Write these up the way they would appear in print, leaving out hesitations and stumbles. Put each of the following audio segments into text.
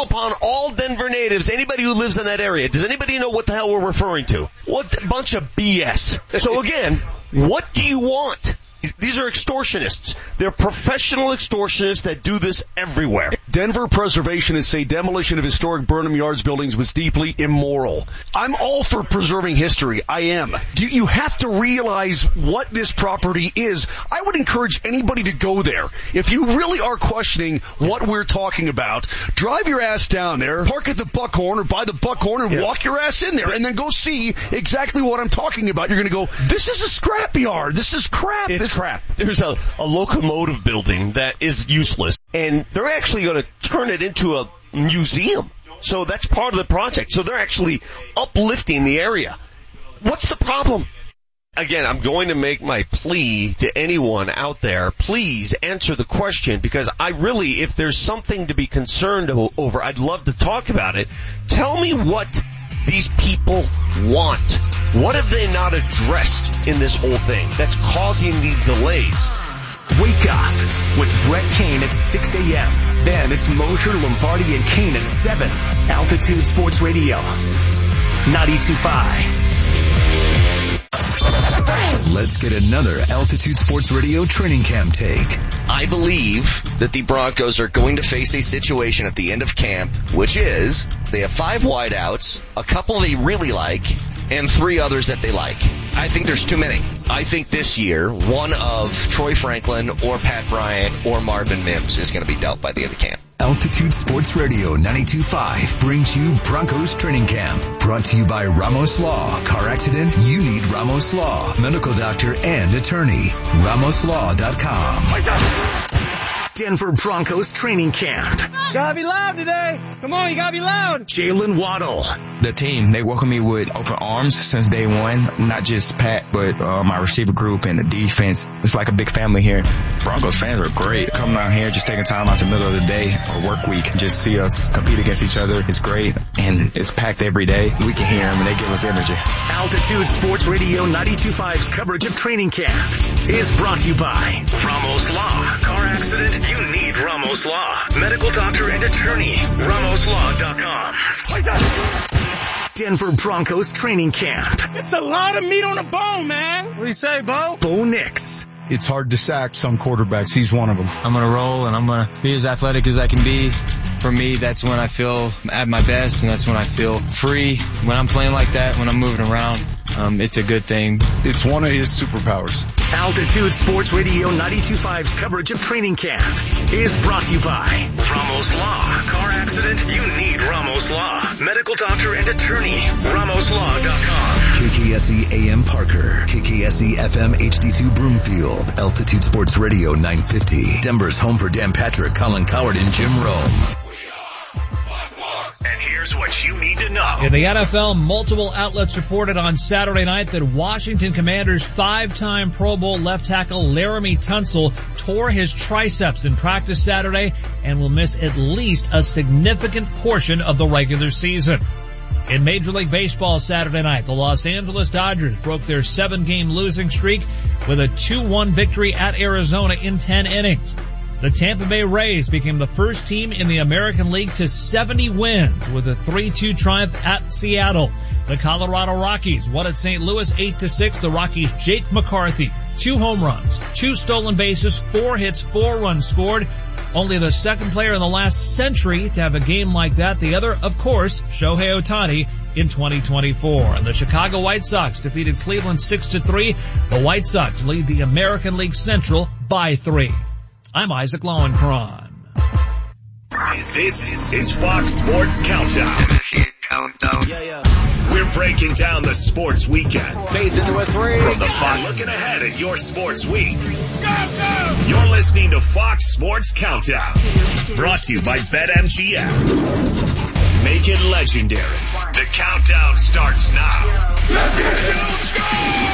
upon all Denver natives, anybody who lives in that area. Does anybody know what the hell we're referring to? What a bunch of BS. So again, what do you want? These are extortionists. They're professional extortionists that do this everywhere. Denver preservationists say demolition of historic Burnham Yards buildings was deeply immoral. I'm all for preserving history. I am. You have to realize what this property is. I would encourage anybody to go there. If you really are questioning what we're talking about, drive your ass down there, park at the Buckhorn or by the Buckhorn and walk your ass in there and then go see exactly what I'm talking about. You're going to go, this is a scrapyard. This is crap. It's crap. There's a locomotive building that is useless, and they're actually going to turn it into a museum. So that's part of the project. So they're actually uplifting the area. What's the problem? Again, I'm going to make my plea to anyone out there. Please answer the question, because I really, if there's something to be concerned over, I'd love to talk about it. Tell me what these people want. What have they not addressed in this whole thing that's causing these delays? Wake up with Brett Kane at 6 a.m. Then it's Mosher, Lombardi, and Kane at 7. Altitude Sports Radio, 92.5. Let's get another Altitude Sports Radio training camp take. I believe that the Broncos are going to face a situation at the end of camp, which is they have 5 wideouts, a couple they really like, and 3 others that they like. I think there's too many. I think this year, one of Troy Franklin or Pat Bryant or Marvin Mims is going to be dealt by the end of camp. Altitude Sports Radio 92.5 brings you Broncos Training Camp. Brought to you by Ramos Law. Car accident? You need Ramos Law. Medical doctor and attorney. RamosLaw.com. Denver Broncos Training Camp. Gotta be loud today. Come on, you gotta be loud. Jalen Waddle. The team, they welcome me with open arms since day one. Not just Pat, but my receiver group and the defense. It's like a big family here. Broncos fans are great. Coming out here, just taking time out the middle of the day or work week, just see us compete against each other. It's great, and it's packed every day. We can hear them, and they give us energy. Altitude Sports Radio 92.5's coverage of training camp is brought to you by Ramos Law. Car accident? You need Ramos Law. Medical doctor and attorney. RamosLaw.com. Denver Broncos Training Camp. It's a lot of meat on the bone, man. What do you say, Bo? Bo Nix. It's hard to sack some quarterbacks. He's one of them. I'm going to roll, and I'm going to be as athletic as I can be. For me, that's when I feel at my best, and that's when I feel free. When I'm playing like that, when I'm moving around, it's a good thing. It's one of his superpowers. Altitude Sports Radio 92.5's coverage of training camp is brought to you by Ramos Law. Car accident? You need Ramos Law. Medical doctor and attorney. RamosLaw.com. KKSE AM Parker. KKSE FM HD2 Broomfield. Altitude Sports Radio 950. Denver's home for Dan Patrick, Colin Coward, and Jim Rome. And here's what you need to know. In the NFL, multiple outlets reported on Saturday night that Washington Commanders 5-time Pro Bowl left tackle Laramie Tunsil tore his triceps in practice Saturday and will miss at least a significant portion of the regular season. In Major League Baseball Saturday night, the Los Angeles Dodgers broke their 7-game losing streak with a 2-1 victory at Arizona in 10 innings. The Tampa Bay Rays became the first team in the American League to 70 wins with a 3-2 triumph at Seattle. The Colorado Rockies won at St. Louis 8-6. The Rockies' Jake McCarthy, 2 home runs, 2 stolen bases, 4 hits, 4 runs scored. Only the second player in the last century to have a game like that. The other, of course, Shohei Ohtani in 2024. And the Chicago White Sox defeated Cleveland 6-3. The White Sox lead the American League Central by 3. I'm Isaac Lowenkron. This is Fox Sports Countdown. We're breaking down the sports weekend. Base into a 3. From the Fox, looking ahead at your sports week. You're listening to Fox Sports Countdown. Brought to you by BetMGM. Make it legendary. The countdown starts now. Let's go!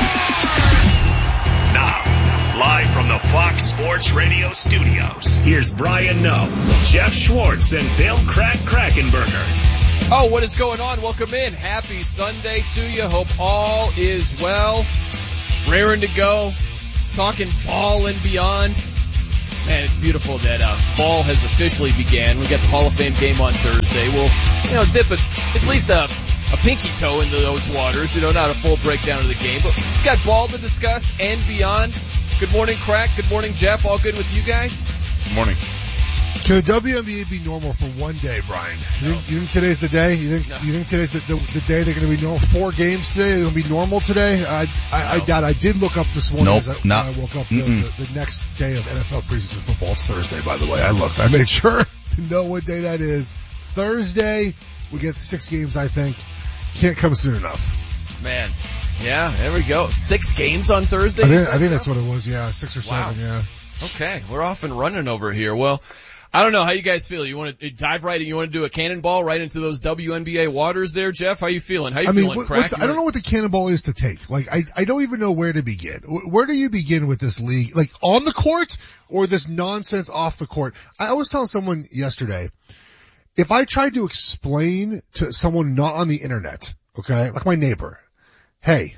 Now, live from the Fox Sports Radio studios, here's Brian Noe, Jeff Schwartz, and Bill Krackenberger. Oh, what is going on? Welcome in. Happy Sunday to you. Hope all is well. Raring to go. Talking ball and beyond. Man, it's beautiful that fall has officially began. We got the Hall of Fame game on Thursday. We'll, dip at least a pinky toe into those waters. Not a full breakdown of the game, but we've got ball to discuss and beyond. Good morning, Crack. Good morning, Jeff. All good with you guys? Good morning. Can the WNBA be normal for one day, Brian? You think today's the day? You think today's the day they're going to be normal? 4 games today? They're going to be normal today? I doubt. I did look up this morning when I woke up the next day of NFL preseason football. It's Thursday, by the way. I looked. I made sure to know what day that is. Thursday, we get 6 games, I think. Can't come soon enough. Man. Yeah, there we go. 6 games on Thursday? I think that's what it was, yeah. 6 or 7, wow. Yeah. Okay, we're off and running over here. Well, I don't know how you guys feel. You want to dive right in? You want to do a cannonball right into those WNBA waters there, Jeff? How you feeling? Feeling, Crack? I don't know what the cannonball is to take. I don't even know where to begin. Where do you begin with this league? Like, on the court or this nonsense off the court? I was telling someone yesterday, if I tried to explain to someone not on the internet, okay, like my neighbor, hey,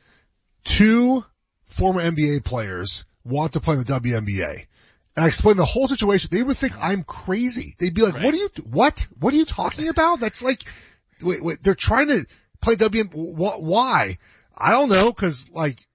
2 former NBA players want to play in the WNBA. And I explain the whole situation, they would think I'm crazy. They'd be like, right. What are you talking about? That's like, wait, they're trying to play why? I don't know, cause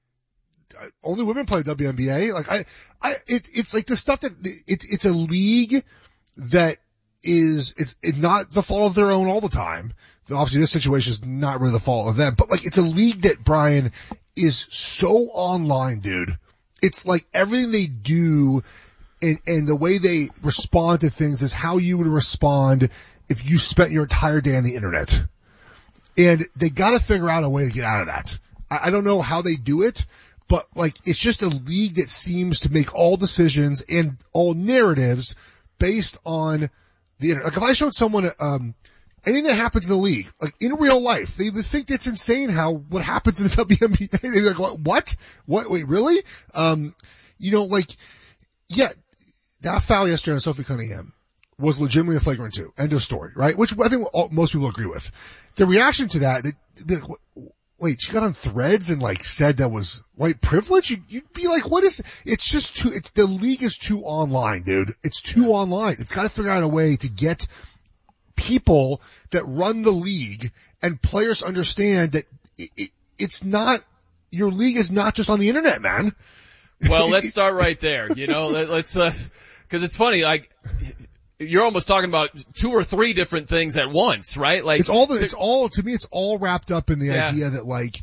only women play WNBA. It's like the stuff that, it's a league that it's not the fault of their own all the time. Obviously this situation is not really the fault of them, but it's a league that, Brian, is so online, dude. It's like everything they do and the way they respond to things is how you would respond if you spent your entire day on the internet. And they gotta figure out a way to get out of that. I don't know how they do it, but it's just a league that seems to make all decisions and all narratives based on the internet. If I showed someone, anything that happens in the league, in real life, they would think it's insane what happens in the WNBA. They'd be like, what? Wait, really? Yeah, that foul yesterday on Sophie Cunningham was legitimately a flagrant 2. End of story, right? Which I think most people agree with. The reaction to that, wait, she got on Threads and said that was white privilege? You'd be like, what is, it's just the league is too online, dude. It's too online. It's gotta figure out a way to get people that run the league and players understand that it's not, your league is not just on the internet, man. Well, let's start right there. Let's, cause it's funny, you're almost talking about 2 or 3 different things at once, right? To me, it's all wrapped up in the idea that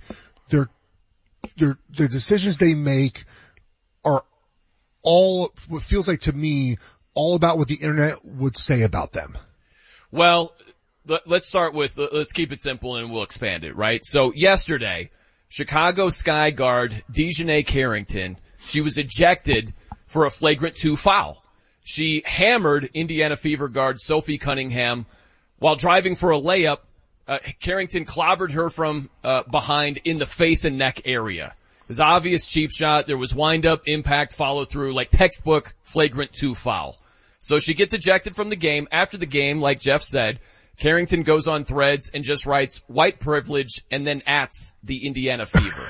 the decisions they make are all, what feels like to me, all about what the internet would say about them. Well, let's start with, let's keep it simple and we'll expand it, right? So yesterday, Chicago Sky guard Dejanay Carrington, she was ejected for a flagrant 2 foul. She hammered Indiana Fever guard Sophie Cunningham while driving for a layup. Carrington clobbered her from behind in the face and neck area. It was an obvious cheap shot. There was wind up, impact, follow through, textbook flagrant 2 foul. So she gets ejected from the game. After the game, like Jeff said, Carrington goes on Threads and just writes white privilege and then ats the Indiana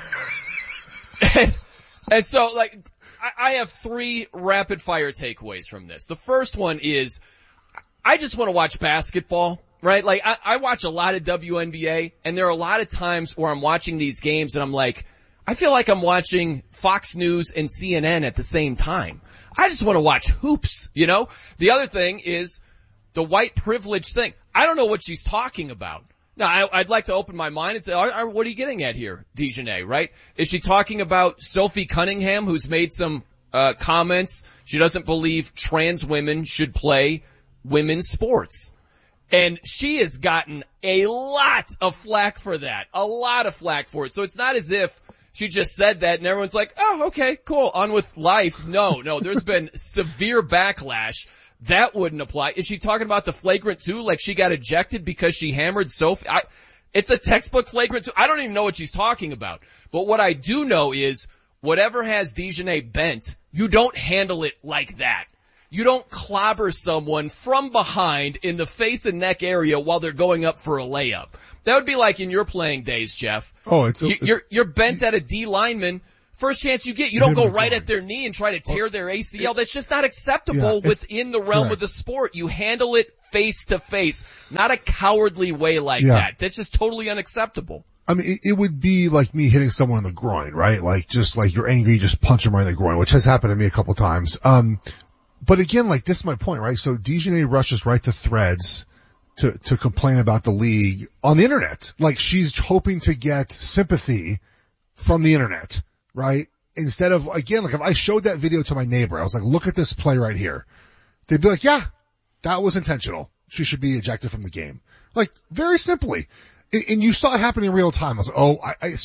Fever. and so I have 3 rapid fire takeaways from this. The first one is I just want to watch basketball, right? I watch a lot of WNBA and there are a lot of times where I'm watching these games and I'm I feel like I'm watching Fox News and CNN at the same time. I just want to watch hoops, The other thing is the white privilege thing. I don't know what she's talking about. Now, I'd like to open my mind and say, what are you getting at here, Dejanay, right? Is she talking about Sophie Cunningham, who's made some comments? She doesn't believe trans women should play women's sports. And she has gotten a lot of flack for that. A lot of flack for it. So it's not as if she just said that and everyone's like, oh, okay, cool, on with life. No, there's been severe backlash. That wouldn't apply. Is she talking about the flagrant 2, she got ejected because she hammered Sophie? It's a textbook flagrant 2. I don't even know what she's talking about. But what I do know is whatever has Dejanay bent, you don't handle it like that. You don't clobber someone from behind in the face and neck area while they're going up for a layup. That would be like in your playing days, Jeff. Oh, you're bent at a D lineman first chance you get. You don't go right at their knee and try to tear their ACL. That's just not acceptable within the realm of the sport. You handle it face to face, not a cowardly way like that. That's just totally unacceptable. I mean, it would be like me hitting someone in the groin, right? Like, just like you're angry, you just punch them right in the groin, which has happened to me a couple of times. But again, like, this is my point, right? So DiJonai rushes right to Threads to complain about the league on the internet. Like, she's hoping to get sympathy from the internet, right? Instead of, again, like, if I showed that video to my neighbor, I was like, look at this play right here. They'd be like, yeah, that was intentional. She should be ejected from the game. Like, very simply. And you saw it happen in real time. I was like, oh,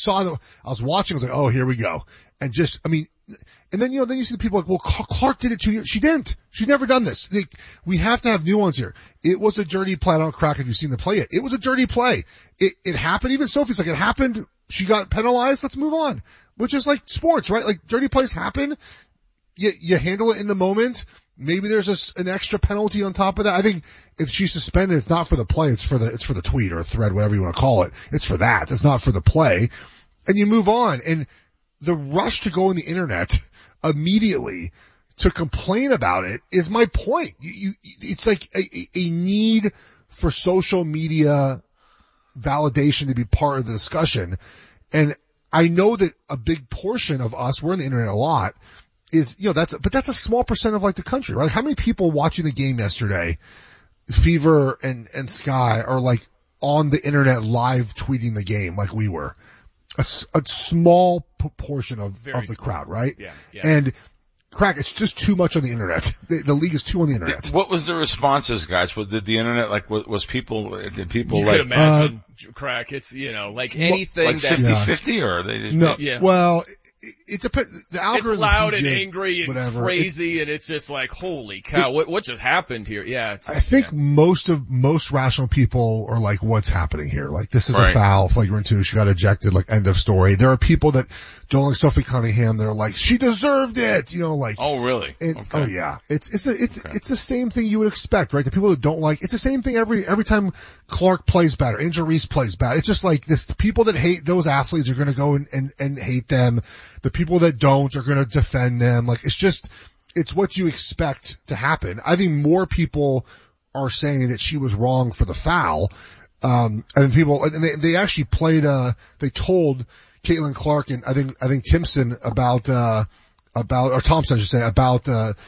I was watching, I was like, oh, here we go. And just, I mean, and then, then you see the people like, well, Clark did it 2 years. She didn't. She'd never done this. Like, we have to have nuance here. It was a dirty play. I don't crack if you've seen the play yet. It was a dirty play. It happened. Even Sophie's like, it happened. She got penalized. Let's move on. Which is like sports, right? Like, dirty plays happen. You handle it in the moment. Maybe there's an extra penalty on top of that. I think if she's suspended, it's not for the play. It's for the tweet or thread, whatever you want to call it. It's for that. It's not for the play. And you move on. And the rush to go on the internet immediately to complain about it is my point. It's like a need for social media validation to be part of the discussion. And I know that a big portion of us, we're on the internet a lot, is, that's a small percent of like the country, right? How many people watching the game yesterday, Fever and Sky, are like on the internet live tweeting the game like we were? A small portion of the crowd, right? Yeah. And crack, it's just too much on the internet. The league is too on the internet. What was the responses, guys? Did the internet, like, was people, did people you like... could imagine, crack, it's, like anything like 50-50 or they... No, well... It depends. The algorithm, it's loud PJ, and angry and whatever. Crazy, and it's just like, holy cow, what just happened here? Yeah, I think most rational people are like, what's happening here? Like, this is a foul, flagrant 2. She got ejected. Like, end of story. There are people that don't like Sophie Cunningham. They're like, she deserved it. Like. Oh, really? Oh, yeah. It's the same thing you would expect, right? The people that don't like, it's the same thing every time Clark plays bad or Angel Reese plays bad. It's just like this. The people that hate those athletes are going to go and hate them. The people that don't are going to defend them. Like, it's what you expect to happen. I think more people are saying that she was wrong for the foul. And they actually played, they told Caitlin Clark and I think Thompson about Thompson, I should say, about,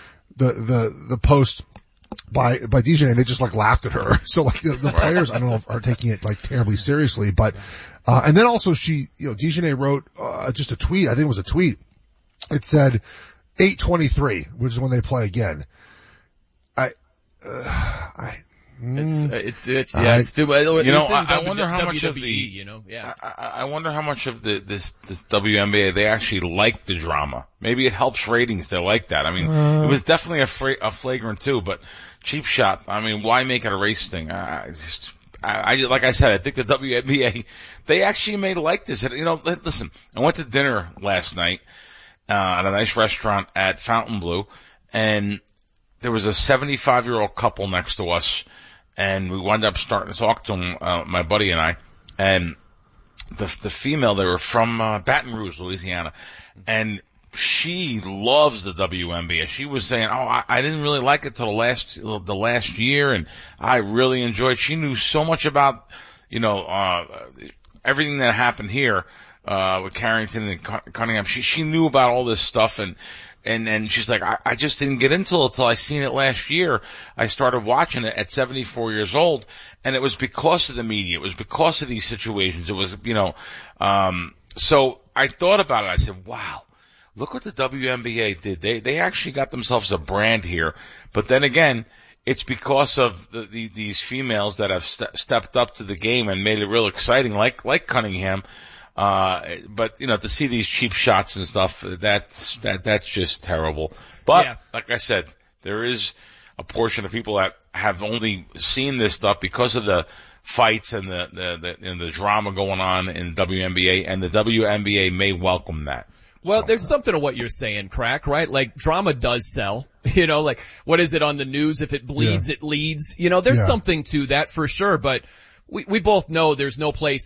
the post by DiJonai. They just like laughed at her. So like the players, I don't know if are taking it like terribly seriously, but, and then also DiJonai wrote, just a tweet. I think it was a tweet. It said 8:23, which is when they play again. It's too bad. I wonder how much of I wonder how much of this WNBA they actually like the drama. Maybe it helps ratings. They like that. I mean, it was definitely a flagrant 2, but cheap shot. I mean, why make it a race thing? Like I said, I think the WNBA, they actually may like this. Listen, I went to dinner last night, at a nice restaurant at Fontainebleau, and there was a 75-year-old couple next to us, and we wound up starting to talk to them, my buddy and I, and the female, they were from, Baton Rouge, Louisiana, and she loves the WNBA. She was saying, I didn't really like it till the last year, and I really enjoyed. She knew so much about, everything that happened here, with Carrington and Cunningham. She knew about all this stuff, and she's like, I just didn't get into it until I seen it last year. I started watching it at 74 years old, and it was because of the media. It was because of these situations. It was, so I thought about it. I said, wow. Look what the WNBA did. They actually got themselves a brand here. But then again, it's because of these females that have stepped up to the game and made it real exciting, like Cunningham. But to see these cheap shots and stuff, that's just terrible. But like I said, there is a portion of people that have only seen this stuff because of the fights and the drama going on in WNBA, and the WNBA may welcome that. Well, there's something to what you're saying, Crack, right? Like, drama does sell. Like, what is it on the news? If it bleeds, it leads. There's something to that for sure, but we both know there's no place in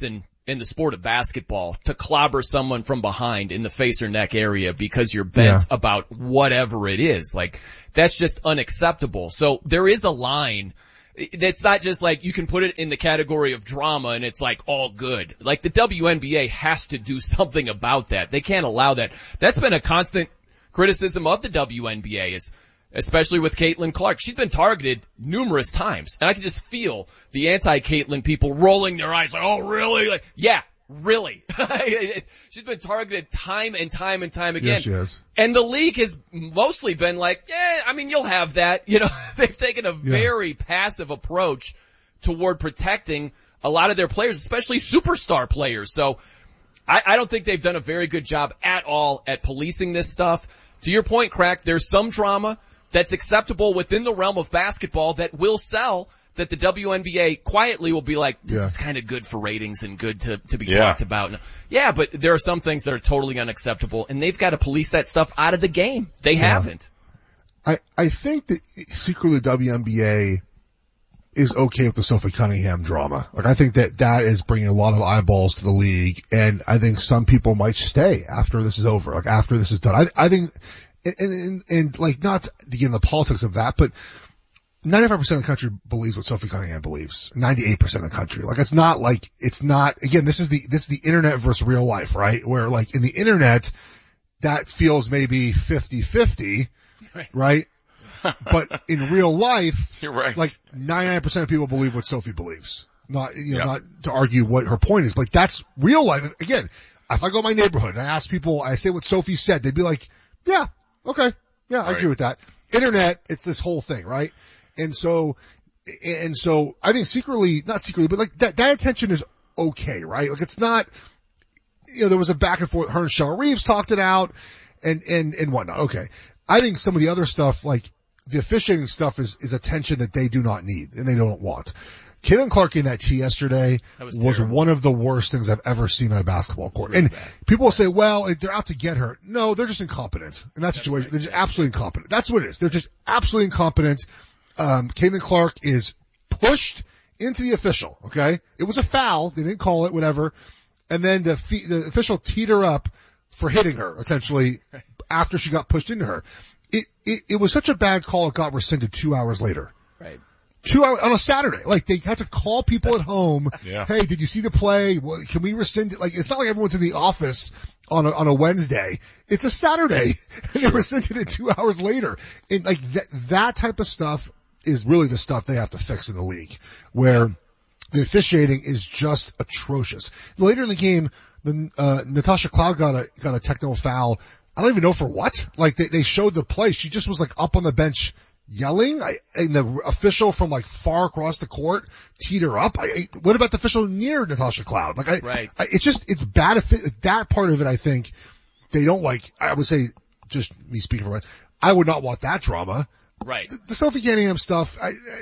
in the sport of basketball to clobber someone from behind in the face or neck area because you're bent about whatever it is. Like, that's just unacceptable. So there is a line. It's not just like you can put it in the category of drama and it's like all good. Like, the WNBA has to do something about that. They can't allow that. That's been a constant criticism of the WNBA, especially with Caitlin Clark. She's been targeted numerous times, and I can just feel the anti-Caitlin people rolling their eyes like, oh, really? Like, yeah, really. She's been targeted time and time and time again. Yes, she has. And the league has mostly been like, yeah, I mean, you'll have that. You know, they've taken a very passive approach toward protecting a lot of their players, especially superstar players. So I don't think they've done a very good job at all at policing this stuff. To your point, Crack, there's some drama that's acceptable within the realm of basketball that will sell, that the WNBA quietly will be like, this is kind of good for ratings and good to be talked about. Yeah, but there are some things that are totally unacceptable, and they've got to police that stuff out of the game. They haven't. I think that secretly the WNBA is okay with the Sophie Cunningham drama. Like, I think that is bringing a lot of eyeballs to the league, and I think some people might stay after this is over, like after this is done. I think, and like, not to get in the politics of that, but 95% of the country believes what Sophie Cunningham believes. 98% of the country. Like, it's not, again, this is the internet versus real life, right? Where, like, in the internet, that feels maybe 50-50, right? But in real life, you're right. Like, 99% of people believe what Sophie believes. Not to argue what her point is, but that's real life. Again, if I go to my neighborhood and I ask people, I say what Sophie said, they'd be like, yeah, okay. Yeah, I agree with that. Internet, it's this whole thing, right? And so I think not secretly, but like that attention is okay, right? Like, it's not, there was a back and forth, her and Cheryl Reeves talked it out and whatnot. Okay. I think some of the other stuff, like the officiating stuff is attention that they do not need and they don't want. Caitlin Clark in that tee yesterday was one of the worst things I've ever seen on a basketball court. And people will say, well, they're out to get her. No, they're just incompetent in that situation. Right. They're just absolutely incompetent. That's what it is. They're just absolutely incompetent. Caitlin Clark is pushed into the official, okay? It was a foul. They didn't call it, whatever. And then the official teed her up for hitting her, essentially, after she got pushed into her. It was such a bad call, it got rescinded 2 hours later. Right. 2 hours on a Saturday. Like, they had to call people at home. Hey, did you see the play? Well, can we rescind it? Like, it's not like everyone's in the office on a Wednesday. It's a Saturday. And they rescinded it 2 hours later. And like, that type of stuff is really the stuff they have to fix in the league, where the officiating is just atrocious. Later in the game, Natasha Cloud got a technical foul. I don't even know for what. Like, they showed the play. She just was like up on the bench yelling, and the official from like far across the court teed her up. What about the official near Natasha Cloud? Like, it's bad. That part of it, I think they don't like. I would say, just me speaking for myself, I would not want that drama. Right. The Sophie Cunningham stuff,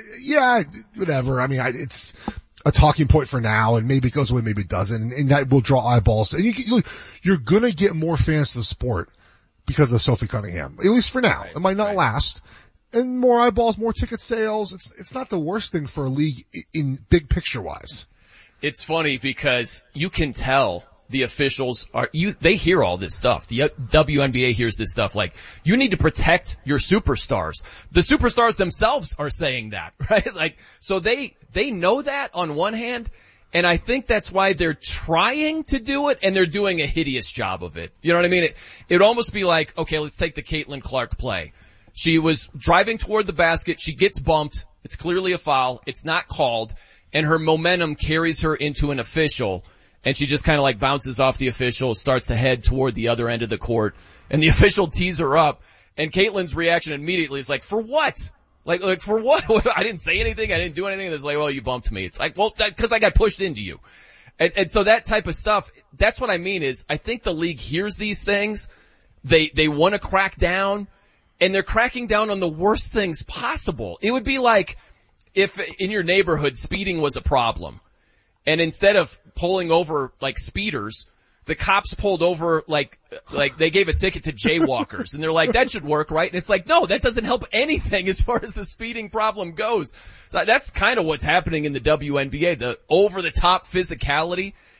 whatever. I mean, it's a talking point for now, and maybe it goes away, maybe it doesn't, and that will draw eyeballs. And you're gonna get more fans to the sport because of Sophie Cunningham, at least for now. It might not last. And more eyeballs, more ticket sales. It's not the worst thing for a league in big picture wise. It's funny because you can tell the officials they hear all this stuff. The WNBA hears this stuff like, you need to protect your superstars. The superstars themselves are saying that, right? Like, so they know that on one hand, and I think that's why they're trying to do it, and they're doing a hideous job of it. You know what I mean? It would almost be like, okay, let's take the Caitlin Clark play. She was driving toward the basket. She gets bumped. It's clearly a foul. It's not called. And her momentum carries her into an official. And she just kind of like bounces off the official, starts to head toward the other end of the court. And the official tees her up. And Caitlin's reaction immediately is like, for what? Like for what? I didn't say anything. I didn't do anything. It's like, well, you bumped me. It's like, well, because I got pushed into you. And so that type of stuff, that's what I mean is, I think the league hears these things. They want to crack down. And they're cracking down on the worst things possible. It would be like if in your neighborhood speeding was a problem. And instead of pulling over like speeders, the cops pulled over like they gave a ticket to jaywalkers. And they're like, that should work, right? And it's like, no, that doesn't help anything as far as the speeding problem goes. So that's kind of what's happening in the WNBA. The over-the-top physicality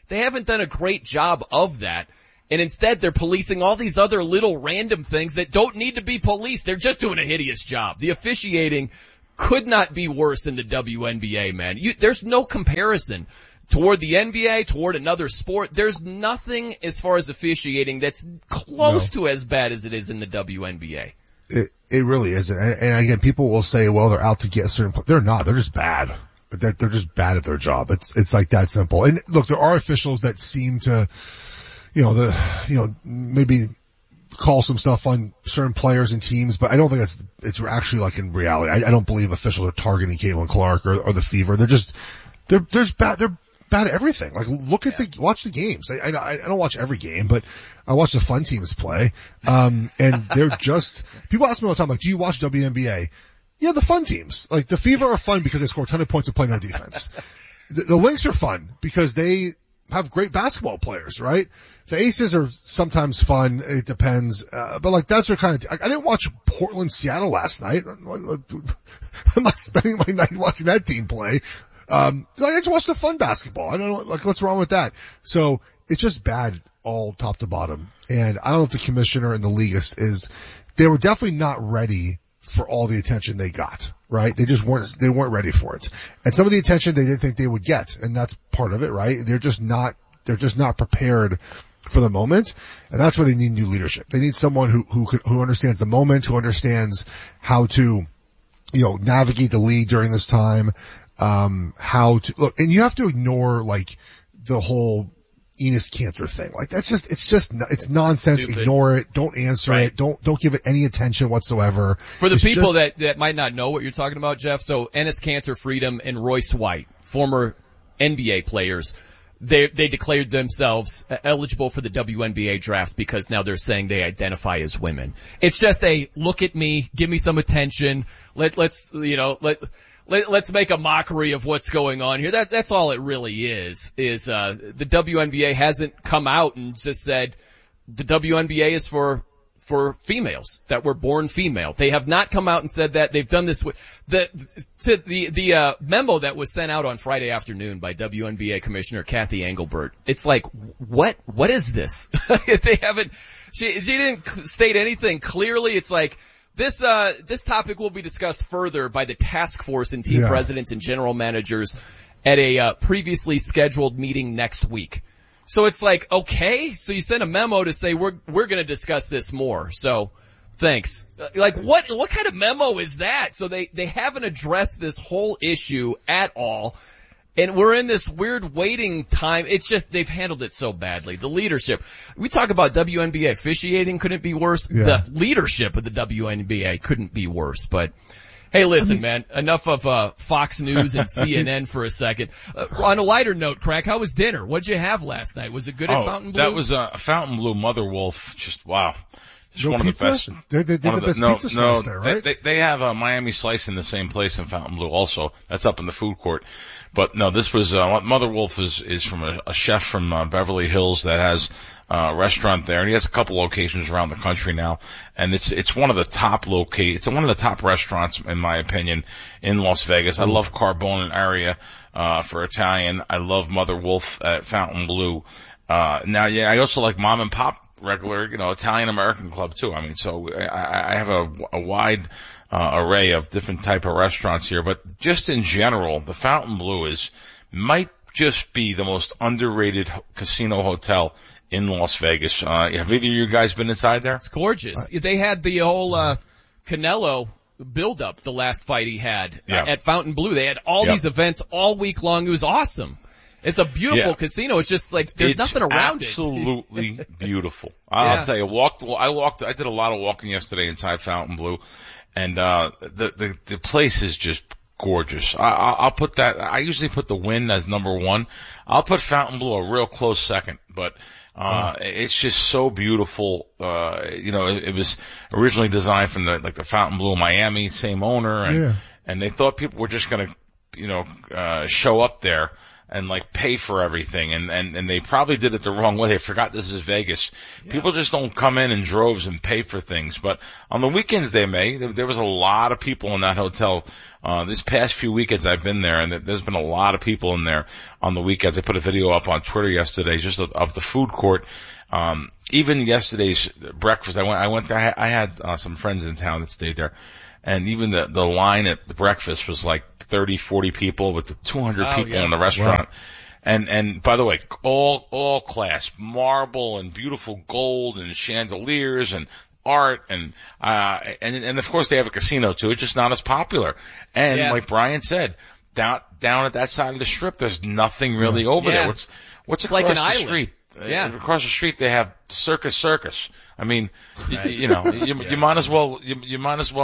They haven't done a great job of that. And instead they're policing all these other little random things that don't need to be policed. They're just doing a hideous job. The officiating could not be worse in the WNBA, man. There's no comparison toward the NBA, toward another sport. There's nothing as far as officiating that's close to as bad as it is in the WNBA. It really isn't. And again, people will say, well, they're out to get a certain, they're not. They're just bad. They're just bad at their job. It's like that simple. And look, there are officials that seem to, maybe call some stuff on certain players and teams, but I don't think it's actually like in reality. I don't believe officials are targeting Caitlin Clark or the Fever. They're bad at everything. Like watch the games. I don't watch every game, but I watch the fun teams play. And they're just, people ask me all the time, like, do you watch WNBA? Yeah, the fun teams. Like the Fever are fun because they score a ton of points and play no defense. The Lynx are fun because they have great basketball players, right? The Aces are sometimes fun. It depends. But like that's their kind of, I didn't watch Portland, Seattle last night. I'm not spending my night watching that team play. I just watched the fun basketball. I don't know, like what's wrong with that? So it's just bad all top to bottom. And I don't know if the commissioner and the league they were definitely not ready for all the attention they got, right? They weren't ready for it. And some of the attention they didn't think they would get, and that's part of it, right? They're just not prepared for the moment, and that's why they need new leadership. They need someone who understands the moment, who understands how to, navigate the league during this time, how to look, and you have to ignore like the whole Enes Kanter thing. Like it's nonsense. Stupid. Ignore it. Don't answer it. Don't give it any attention whatsoever. For the people that might not know what you're talking about, Jeff, so Enes Kanter, Freedom, and Royce White, former NBA players, they declared themselves eligible for the WNBA draft because now they're saying they identify as women. It's just a look at me, give me some attention. Let's make a mockery of what's going on here. That's all it really is, the WNBA hasn't come out and just said the WNBA is for females, that were born female. They have not come out and said that. They've done this with the memo that was sent out on Friday afternoon by WNBA Commissioner Kathy Engelbert. It's like, what is this? She didn't state anything clearly. It's like, this topic will be discussed further by the task force and team presidents and general managers at a previously scheduled meeting next week. So it's like, okay, so you send a memo to say we're going to discuss this more. So thanks. Like what kind of memo is that? So they haven't addressed this whole issue at all. And we're in this weird waiting time. It's just, they've handled it so badly. The leadership. We talk about WNBA officiating couldn't be worse. Yeah. The leadership of the WNBA couldn't be worse. But hey, listen, man, enough of Fox News and CNN for a second. On a lighter note, Crack, how was dinner? What'd you have last night? Was it good at Fountain Blue? That was a Fountain Blue Mother Wolf. Just wow. No one pizza? of the best. They did the best pizza slice there, right? They have a Miami Slice in the same place in Fountain Blue also. That's up in the food court. But no, this was, Mother Wolf is from a chef from Beverly Hills that has a restaurant there, and he has a couple locations around the country now. And it's one of the top it's one of the top restaurants, in my opinion, in Las Vegas. I love Carbone area, for Italian. I love Mother Wolf at Fountain Blue. I also like Mom and Pop regular, Italian American club too. I mean, so I have a wide array of different type of restaurants here, but just in general, the Fountain Blue might just be the most underrated casino hotel in Las Vegas. Have either of you guys been inside there? It's gorgeous. They had the whole Canelo build up, the last fight he had at Fountain Blue. They had all these events all week long. It was awesome. It's a beautiful casino. It's just like there's nothing around it. Absolutely beautiful. I'll tell you, I did a lot of walking yesterday inside Fountain Blue, and the place is just gorgeous. I'll put that. I usually put the Wynn as number one. I'll put Fountain Blue a real close second, but it's just so beautiful. It was originally designed from the Fountain Blue Miami, same owner, and they thought people were just gonna show up there. like pay for everything, and they probably did it the wrong way. They forgot this is Vegas. Yeah. People just don't come in droves and pay for things, but on the weekends they may. There was a lot of people in that hotel. This past few weekends I've been there, and there's been a lot of people in there on the weekends. I put a video up on Twitter yesterday just of the food court. Even yesterday's breakfast, I had some friends in town that stayed there, and even the line at the breakfast was like 30, 40 people with the 200 people in the restaurant. Wow. And by the way, all class, marble and beautiful gold and chandeliers and art and of course they have a casino too. It's just not as popular. And like Brian said, down at that side of the strip, there's nothing really over there. What's across like an the island. Street? Across the street they have Circus. I mean, you might as well, you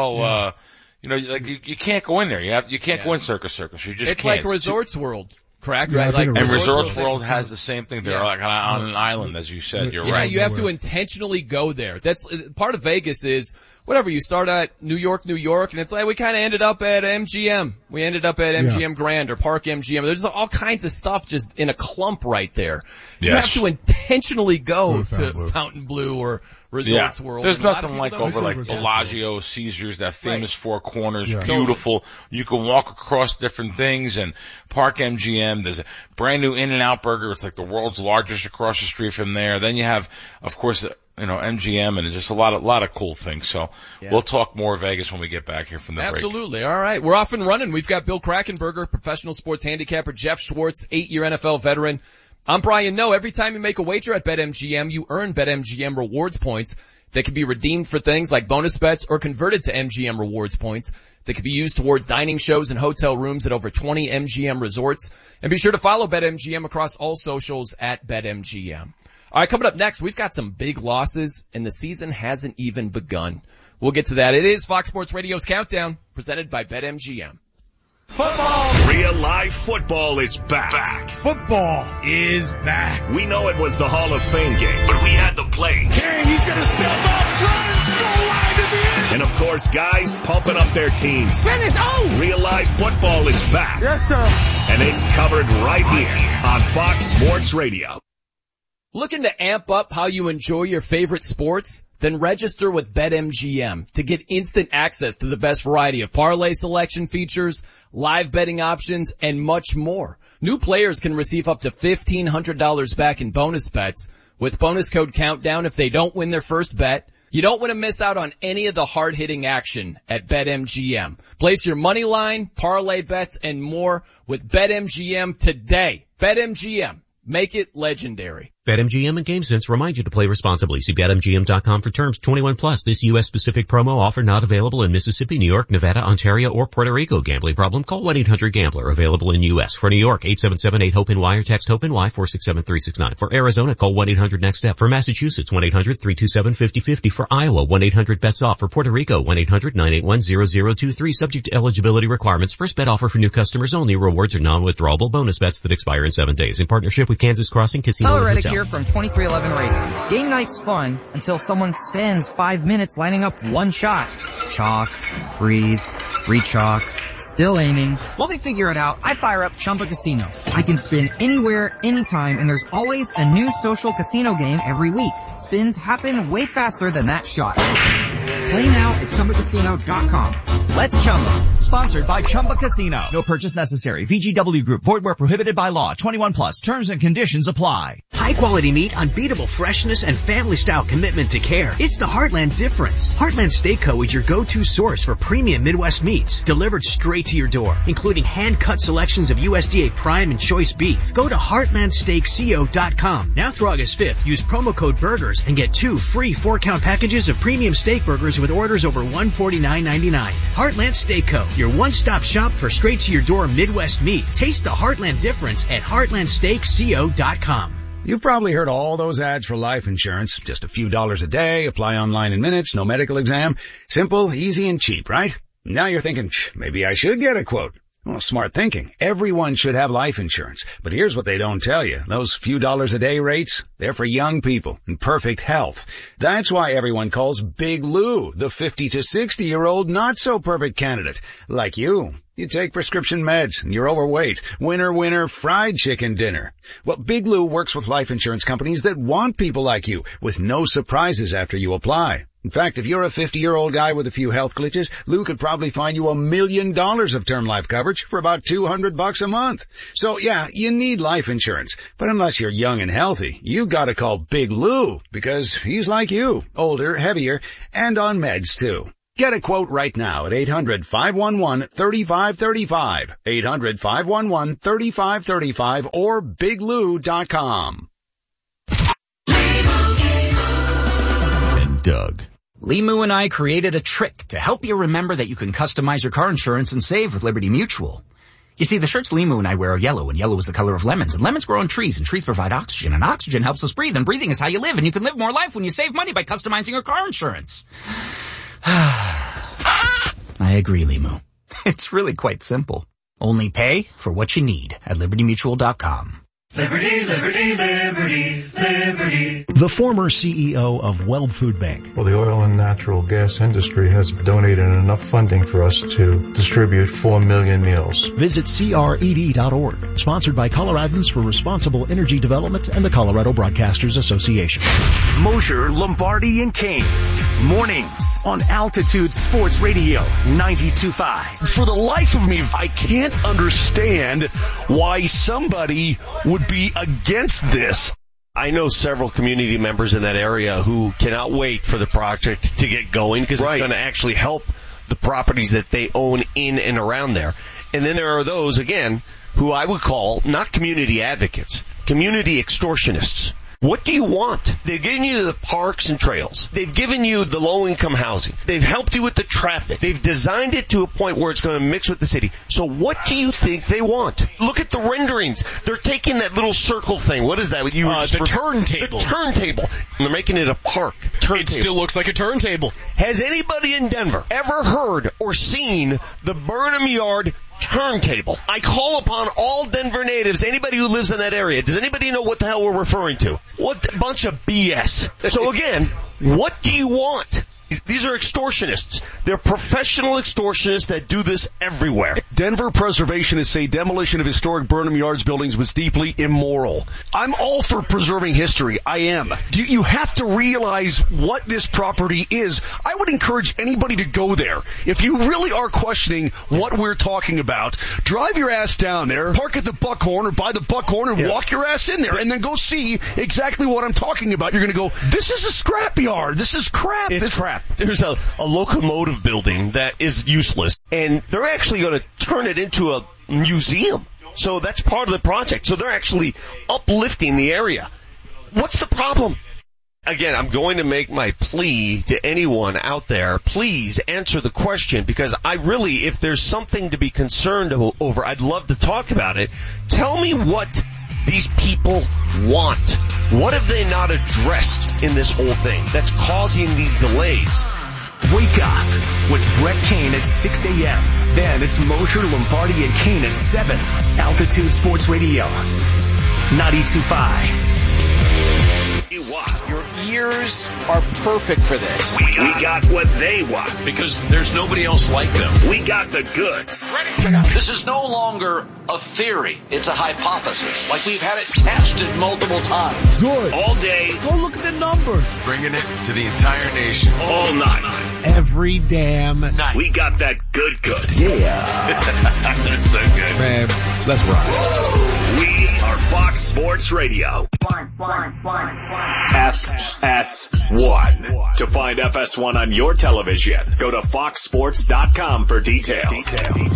can't go in there. You can't go in Circus. You just it's can't. Like Resorts World. Correct, right? Like and Resorts World has the same thing. They're like on an island, as you said. You're right. You have to intentionally go there. That's part of Vegas is whatever. You start at New York, and it's like we kind of ended up at MGM. We ended up at MGM Grand or Park MGM. There's all kinds of stuff just in a clump right there. You have to intentionally go to Fontainebleau or Resorts World. There's nothing like over like Bellagio, Caesars, that famous Four Corners, beautiful. You can walk across different things, and Park MGM, there's a brand new In-N-Out Burger. It's like the world's largest across the street from there. Then you have, of course, MGM, and just a lot of cool things. So we'll talk more Vegas when we get back here from the break. Absolutely. All right. We're off and running. We've got Bill Krackomberger, professional sports handicapper, Jeff Schwartz, 8-year NFL veteran. I'm Brian Noe. Every time you make a wager at BetMGM, you earn BetMGM rewards points that can be redeemed for things like bonus bets or converted to MGM rewards points that can be used towards dining shows and hotel rooms at over 20 MGM resorts. And be sure to follow BetMGM across all socials at BetMGM. All right, coming up next, we've got some big losses, and the season hasn't even begun. We'll get to that. It is Fox Sports Radio's Countdown, presented by BetMGM. Football! Real live football is back. Football is back. We know it was the Hall of Fame game, but we had the plays. Hey, he's gonna step up, run, go wide, is he in? And of course, guys pumping up their teams. Send it, Real live football is back. Yes, sir. And it's covered right here on Fox Sports Radio. Looking to amp up how you enjoy your favorite sports? Then register with BetMGM to get instant access to the best variety of parlay selection features, live betting options, and much more. New players can receive up to $1,500 back in bonus bets with bonus code Countdown if they don't win their first bet. You don't want to miss out on any of the hard-hitting action at BetMGM. Place your money line, parlay bets, and more with BetMGM today. BetMGM. Make it legendary. BetMGM and GameSense remind you to play responsibly. See BetMGM.com for terms. 21 plus. This U.S. specific promo offer not available in Mississippi, New York, Nevada, Ontario, or Puerto Rico. Gambling problem? Call 1-800-GAMBLER. Available in U.S. For New York, 877-8-HOPE-NY or text HOPE-NY 467-369. For Arizona, call 1-800-NEXT-STEP. For Massachusetts, 1-800-327-5050. For Iowa, 1-800-BETS-OFF. For Puerto Rico, 1-800-981-0023. Subject to eligibility requirements. First bet offer for new customers only. Rewards are non-withdrawable bonus bets that expire in 7 days. In partnership with Kansas Crossing Casino and Hotel. Here from 2311 Racing. Game night's fun until someone spends 5 minutes lining up one shot. Chalk, breathe, re-chalk, still aiming. While they figure it out, I fire up Chumba Casino. I can spin anywhere, anytime, and there's always a new social casino game every week. Spins happen way faster than that shot. Play now at ChumbaCasino.com. Let's Chumba. Sponsored by Chumba Casino. No purchase necessary. VGW Group. Void where prohibited by law. 21 plus. Terms and conditions apply. High quality meat, unbeatable freshness, and family style commitment to care. It's the Heartland difference. Heartland Steak Co. is your go-to source for premium Midwest meats. Delivered straight to your door. Including hand-cut selections of USDA prime and choice beef. Go to HeartlandSteakCo.com. Now through August 5th, use promo code BURGERS and get 2 free 4-count packages of premium steak burgers with orders over $149.99. Heartland Steak Co. Your one-stop shop for straight-to-your-door Midwest meat. Taste the Heartland difference at HeartlandSteakCo.com. You've probably heard all those ads for life insurance. Just a few dollars a day, apply online in minutes, no medical exam. Simple, easy, and cheap, right? Now you're thinking, maybe I should get a quote. Well, smart thinking. Everyone should have life insurance. But here's what they don't tell you. Those few dollars a day rates, they're for young people in perfect health. That's why everyone calls Big Lou the 50 to 60-year-old not-so-perfect candidate, like you. You take prescription meds and you're overweight. Winner, winner, fried chicken dinner. Well, Big Lou works with life insurance companies that want people like you with no surprises after you apply. In fact, if you're a 50-year-old guy with a few health glitches, Lou could probably find you $1 million of term life coverage for about $200 a month. So yeah, you need life insurance. But unless you're young and healthy, you gotta call Big Lou because he's like you, older, heavier, and on meds too. Get a quote right now at 800-511-3535, 800-511-3535, or biglou.com. And Doug. Limu and I created a trick to help you remember that you can customize your car insurance and save with Liberty Mutual. You see, the shirts Limu and I wear are yellow, and yellow is the color of lemons, and lemons grow on trees, and trees provide oxygen, and oxygen helps us breathe, and breathing is how you live, and you can live more life when you save money by customizing your car insurance. I agree, Limu. It's really quite simple. Only pay for what you need at LibertyMutual.com. Liberty, liberty, liberty, liberty. The former CEO of Weld Food Bank. Well, the oil and natural gas industry has donated enough funding for us to distribute 4 million meals. Visit CRED.org. Sponsored by Coloradans for Responsible Energy Development and the Colorado Broadcasters Association. Mosher, Lombardi, and Kane. Mornings on Altitude Sports Radio 92.5. For the life of me, I can't understand why somebody would be against this. I know several community members in that area who cannot wait for the project to get going because it's going to actually help the properties that they own in and around there. And then there are those, again, who I would call not community advocates, community extortionists. What do you want? They've given you the parks and trails. They've given you the low-income housing. They've helped you with the traffic. They've designed it to a point where it's going to mix with the city. So what do you think they want? Look at the renderings. They're taking that little circle thing. What is that? The turntable. The turntable. And they're making it a park. It still looks like a turntable. Has anybody in Denver ever heard or seen the Burnham Yard turntable? I call upon all Denver natives, anybody who lives in that area. Does anybody know what the hell we're referring to? What a bunch of BS. So again, what do you want? These are extortionists. They're professional extortionists that do this everywhere. Denver preservationists say demolition of historic Burnham Yards buildings was deeply immoral. I'm all for preserving history. I am. You have to realize what this property is. I would encourage anybody to go there. If you really are questioning what we're talking about, drive your ass down there, park at the Buckhorn or by the Buckhorn and walk your ass in there and then go see exactly what I'm talking about. You're going to go, this is a scrapyard. This is crap. It's crap. There's a locomotive building that is useless, and they're actually going to turn it into a museum. So that's part of the project. So they're actually uplifting the area. What's the problem? Again, I'm going to make my plea to anyone out there. Please answer the question, because I really, if there's something to be concerned over, I'd love to talk about it. Tell me what these people want. What have they not addressed in this whole thing that's causing these delays? Wake up with Brett Kane at 6 a.m. Then it's Mosher, Lombardi, and Kane at 7. Altitude Sports Radio 92.5. Your ears are perfect for this. We got what they want. Because there's nobody else like them. We got the goods. This is no longer a theory. It's a hypothesis. Like we've had it tested multiple times. Good. All day. Go look at the numbers. Bringing it to the entire nation. All night. Every damn night. We got that good. Yeah. That's so good. Man, let's rock. We are Fox Sports Radio. FS1. To find FS1 on your television, go to foxsports.com for details.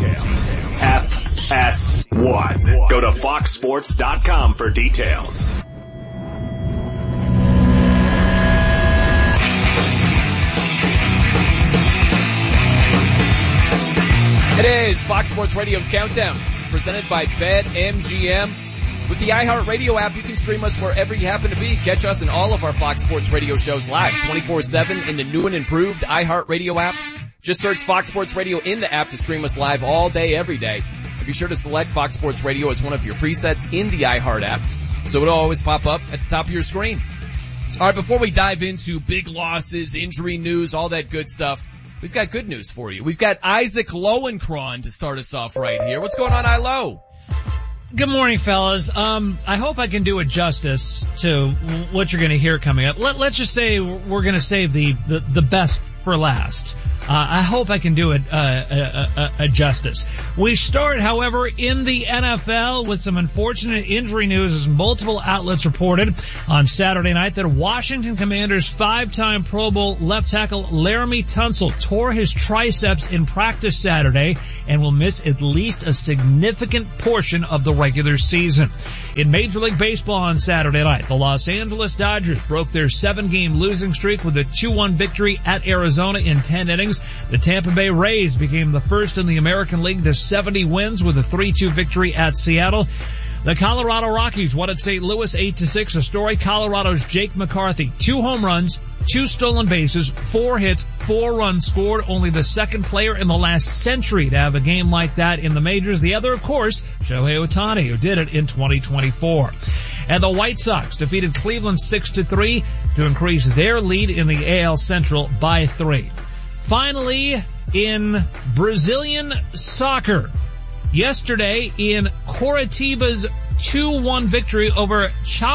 FS1. Go to foxsports.com for details. It is Fox Sports Radio's Countdown, presented by BetMGM. With the iHeartRadio app, you can stream us wherever you happen to be. Catch us in all of our Fox Sports Radio shows live 24/7 in the new and improved iHeartRadio app. Just search Fox Sports Radio in the app to stream us live all day, every day. And be sure to select Fox Sports Radio as one of your presets in the iHeart app, so it'll always pop up at the top of your screen. All right, before we dive into big losses, injury news, all that good stuff, we've got good news for you. We've got Isaac Lowenkron to start us off right here. What's going on, Ilo? Good morning, fellas. I hope I can do it justice to what you're going to hear coming up. Let's just say we're going to save the best for last. I hope I can do it a justice. We start, however, in the NFL with some unfortunate injury news as multiple outlets reported on Saturday night that Washington Commanders 5-time Pro Bowl left tackle Laremy Tunsil tore his triceps in practice Saturday and will miss at least a significant portion of the regular season. In Major League Baseball on Saturday night, the Los Angeles Dodgers broke their 7-game losing streak with a 2-1 victory at Arizona in 10 innings. The Tampa Bay Rays became the first in the American League to 70 wins with a 3-2 victory at Seattle. The Colorado Rockies won at St. Louis 8-6. A story, Colorado's Jake McCarthy, 2 home runs, 2 stolen bases, 4 hits, 4 runs scored. Only the second player in the last century to have a game like that in the majors. The other, of course, Shohei Ohtani, who did it in 2024. And the White Sox defeated Cleveland 6-3 to increase their lead in the AL Central by 3. Finally, in Brazilian soccer, yesterday in Coritiba's 2-1 victory over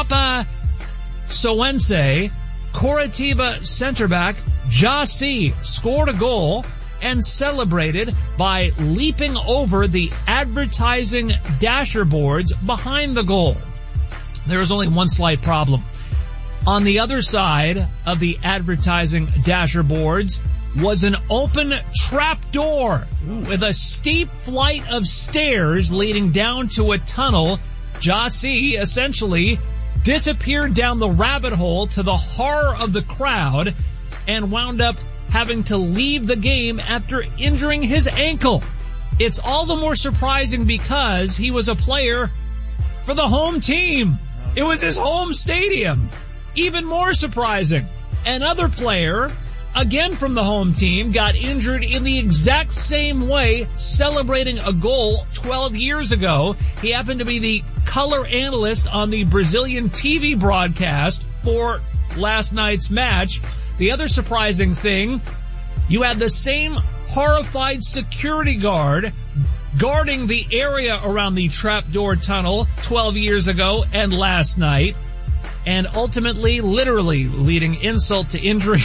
Chapecoense, Coritiba center back Jaci scored a goal and celebrated by leaping over the advertising dasher boards behind the goal. There is only one slight problem. On the other side of the advertising dasher boards was an open trap door with a steep flight of stairs leading down to a tunnel. Jaci essentially disappeared down the rabbit hole to the horror of the crowd and wound up having to leave the game after injuring his ankle. It's all the more surprising because he was a player for the home team. It was his home stadium. Even more surprising, another player, again from the home team, got injured in the exact same way, celebrating a goal 12 years ago. He happened to be the color analyst on the Brazilian TV broadcast for last night's match. The other surprising thing, you had the same horrified security guard guarding the area around the trapdoor tunnel 12 years ago and last night, and ultimately, literally leading insult to injury.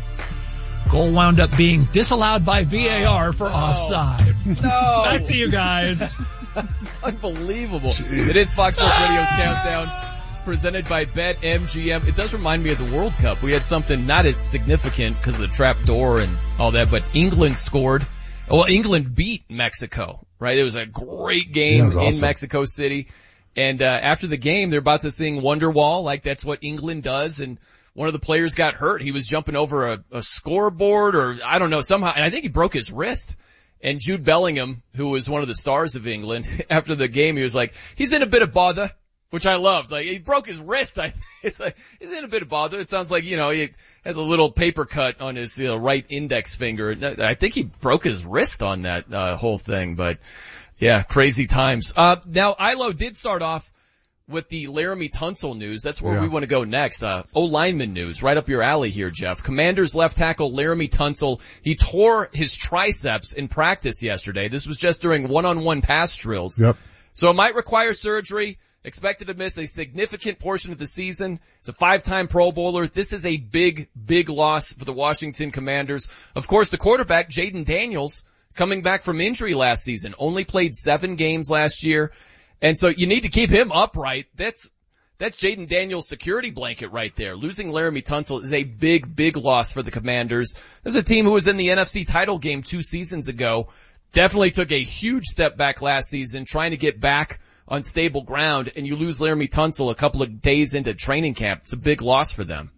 Goal wound up being disallowed by VAR for offside. No. Back to you guys. Unbelievable. Jeez. It is Fox Sports Radio's Countdown, presented by BetMGM. It does remind me of the World Cup. We had something not as significant because of the trap door and all that, but England scored. Well, England beat Mexico, right? It was a great game in Mexico City. And after the game, they're about to sing Wonderwall, like that's what England does, and one of the players got hurt. He was jumping over a scoreboard or I don't know, somehow, and I think he broke his wrist. And Jude Bellingham, who was one of the stars of England, after the game, he was like, he's in a bit of bother, which I loved. Like, he broke his wrist. It's like, he's in a bit of bother. It sounds like, he has a little paper cut on his right index finger. I think he broke his wrist on that whole thing, but yeah, crazy times. Now, Ilo did start off with the Laremy Tunsil news. That's where we want to go next. O-lineman news, right up your alley here, Jeff. Commanders left tackle Laremy Tunsil, he tore his triceps in practice yesterday. This was just during one-on-one pass drills. Yep. So it might require surgery. Expected to miss a significant portion of the season. It's a 5-time Pro Bowler. This is a big, big loss for the Washington Commanders. Of course, the quarterback, Jaden Daniels, coming back from injury last season, only played 7 games last year. And so you need to keep him upright. That's Jaden Daniels' security blanket right there. Losing Laremy Tunsil is a big, big loss for the Commanders. There's a team who was in the NFC title game 2 seasons ago. Definitely took a huge step back last season, trying to get back on stable ground, and you lose Laremy Tunsil a couple of days into training camp. It's a big loss for them.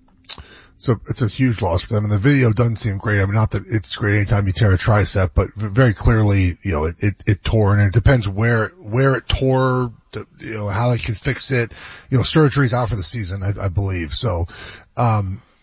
So it's a huge loss for them, and the video doesn't seem great. I mean, not that it's great anytime you tear a tricep, but very clearly, it tore, and it depends where it tore, how they can fix it. Surgery's out for the season, I believe. So,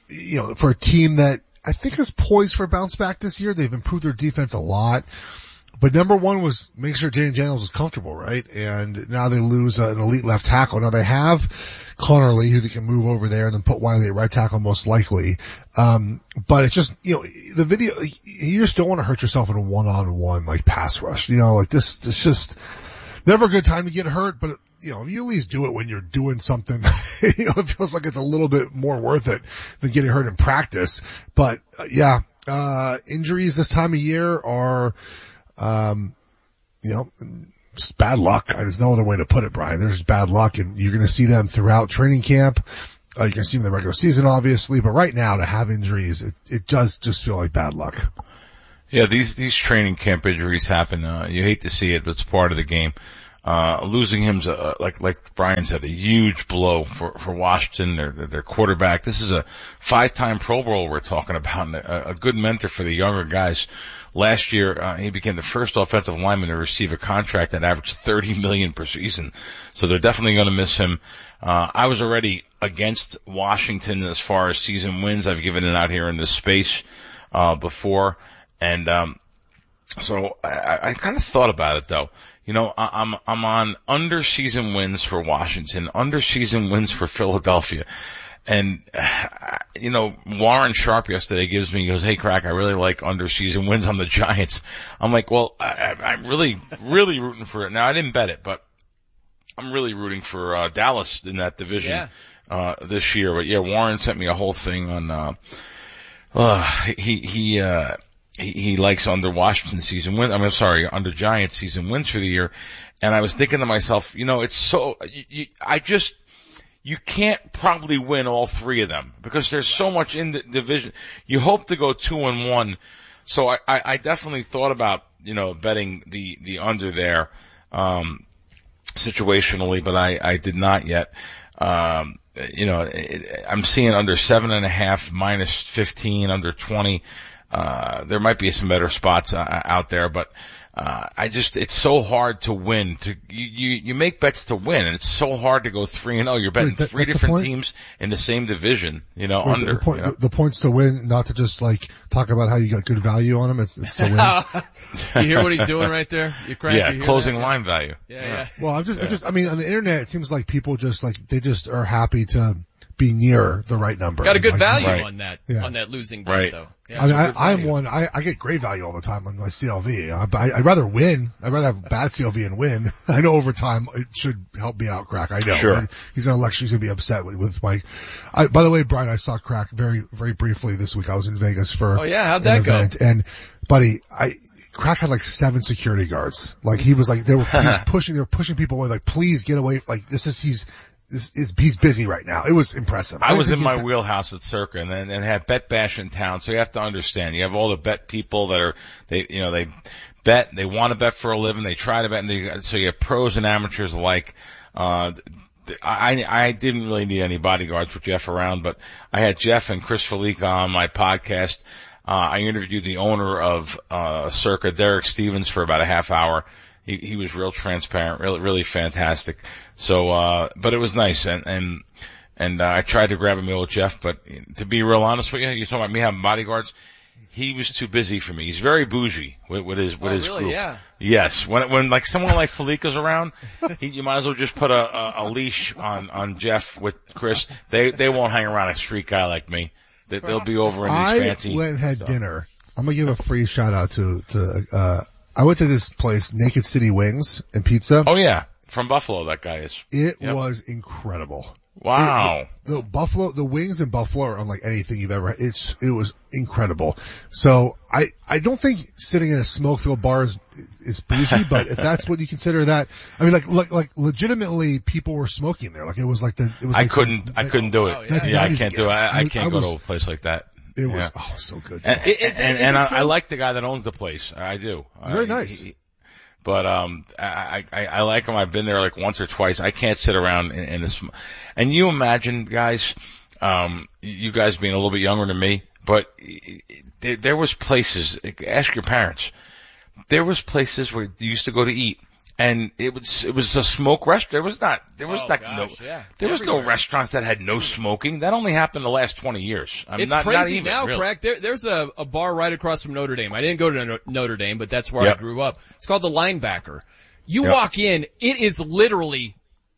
for a team that I think is poised for a bounce back this year, they've improved their defense a lot. But number one was make sure Jayden Daniels was comfortable, right? And now they lose an elite left tackle. Now they have Connor Lee, who they can move over there and then put Wiley at right tackle most likely. But it's just, the video, you just don't want to hurt yourself in a one-on-one, like, pass rush. Like this, it's just never a good time to get hurt, but you at least do it when you're doing something, it feels like it's a little bit more worth it than getting hurt in practice. But injuries this time of year are, just bad luck. There's no other way to put it, Brian. There's bad luck, and you're going to see them throughout training camp. You're going to see them in the regular season, obviously, but right now to have injuries, it does just feel like bad luck. Yeah, these training camp injuries happen. You hate to see it, but it's part of the game. Losing him's like Brian said, a huge blow for Washington, their quarterback. This is a 5-time Pro Bowl we're talking about, and a good mentor for the younger guys. Last year, he became the first offensive lineman to receive a contract that averaged $30 million per season. So they're definitely going to miss him. I was already against Washington as far as season wins. I've given it out here in this space, before. And, so I kind of thought about it though. I'm on under season wins for Washington, under season wins for Philadelphia. And, Warren Sharp yesterday he goes, hey, Crack, I really like under season wins on the Giants. I'm like, well, I'm really, really rooting for it. Now, I didn't bet it, but I'm really rooting for, Dallas in that division, this year. But yeah, Warren sent me a whole thing on, he likes under Washington season wins. Under Giants season wins for the year. And I was thinking to myself, it's so, you can't probably win all three of them because there's so much in the division. You hope to go 2-1. So I definitely thought about, betting the under there, situationally, but I did not yet. I'm seeing under 7.5, minus 15, under 20. There might be some better spots out there, but it's so hard to win. You make bets to win, and it's so hard to go 3-0. You're betting three different teams in the same division, under. The point's to win, not to just talk about how you got good value on them. It's to win. You hear what he's doing right there? Closing line value. Yeah. Well, on the internet, it seems like people they just are happy to be near the right number. Got a good value on that losing bet though. Yeah, I get great value all the time on my CLV. I'd rather win. I'd rather have bad CLV and win. I know over time it should help me out, Crack. I know. Sure. He's gonna be upset with my, by the way, Brian, I saw Crack very, very briefly this week. I was in Vegas for how'd that go? And buddy, Crack had 7 security guards. He was they were pushing people away, please get away. He's busy right now. It was impressive. I was in my wheelhouse at Circa and had Bet Bash in town. So you have to understand, you have all the bet people that they bet, they want to bet for a living, they try to bet, so you have pros and amateurs alike. I didn't really need any bodyguards with Jeff around, but I had Jeff and Chris Felica on my podcast. I interviewed the owner of, Circa, Derek Stevens, for about a half hour. He was real transparent, really fantastic. So, but it was nice. And I tried to grab a meal with Jeff, but to be real honest with you, you're talking about me having bodyguards. He was too busy for me. He's very bougie with his really? group. Yeah. Yes. When someone like Felica's around, you might as well just put a leash on Jeff with Chris. They won't hang around a street guy like me. They'll be over in these fancy. I went and had dinner. I'm gonna give a free shout out to I went to this place, Naked City Wings and Pizza. Oh yeah, from Buffalo, that guy is. It was incredible. Wow. The wings in Buffalo are unlike anything you've ever had. It was incredible. So I don't think sitting in a smoke-filled bar is bougie, but if that's what you consider that, I mean, like legitimately people were smoking there. I couldn't do it. I can't do it. I can't go to a place like that. It was so good. And I like the guy that owns the place. I do. Very nice. But I like him. I've been there once or twice. I can't sit around in this. And you imagine, guys, you guys being a little bit younger than me, but there was places. Ask your parents. There was places where you used to go to eat, And it was a smoke restaurant. There was no restaurants that had no smoking. That only happened the last 20 years. It's crazy now, really. Craig. There's a bar right across from Notre Dame. I didn't go to Notre Dame, but that's where I grew up. It's called the Linebacker. You walk in, it is literally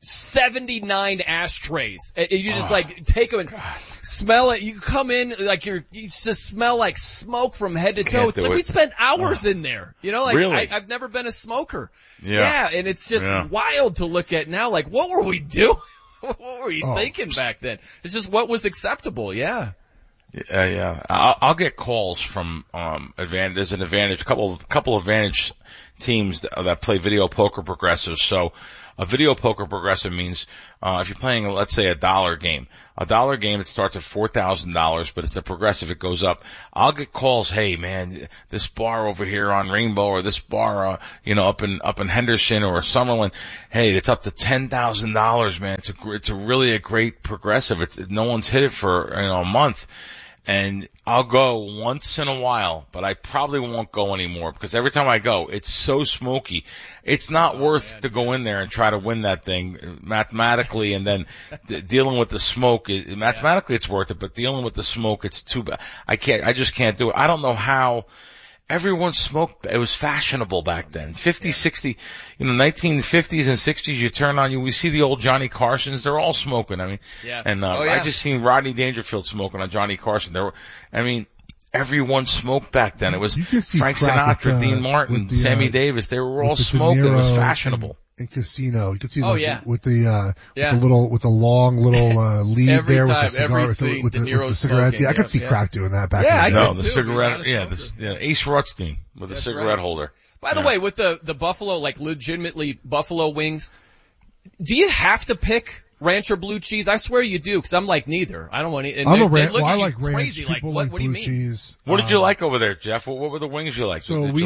79 ashtrays. You just take them and smell it. You come in you just smell like smoke from head to toe. It's like we spent hours in there. Really? I've never been a smoker. Yeah. And it's just wild to look at now. Like, what were we doing? What were we thinking back then? It's just what was acceptable. Yeah. Yeah. I'll get calls from, Advantage. There's an Advantage, couple of Advantage teams that play video poker progressives. So, a video poker progressive means, if you're playing, let's say, a dollar game, it starts at $4,000, but it's a progressive, it goes up. I'll get calls, hey man, this bar over here on Rainbow, or this bar, up in Henderson or Summerlin, hey, it's up to $10,000, man. It's really a great progressive. No one's hit it for, a month. And I'll go once in a while, but I probably won't go anymore because every time I go, it's so smoky. It's not worth to go in there and try to win that thing mathematically, and then dealing with the smoke. Mathematically, it's worth it, but dealing with the smoke, it's too bad. I just can't do it. I don't know how. Everyone smoked. It was fashionable back then. 50, 60, 1950s and 60s, you turn on, we see the old Johnny Carsons, they're all smoking. I just seen Rodney Dangerfield smoking on Johnny Carson. Everyone smoked back then. It was Frank Sinatra, Dean Martin, Sammy Davis. They were all smoking. It was fashionable. In Casino, you could see with the long little lead there with the cigar, with the cigarette. I could see Crack doing that back then. The cigarette. Ace Rothstein with a cigarette holder. By the way, with the Buffalo, legitimately Buffalo wings, do you have to pick ranch or blue cheese? I swear you do, because I'm like neither. I don't want to. I like ranch. People like blue cheese. What did you like over there, Jeff? What were the wings you liked? So we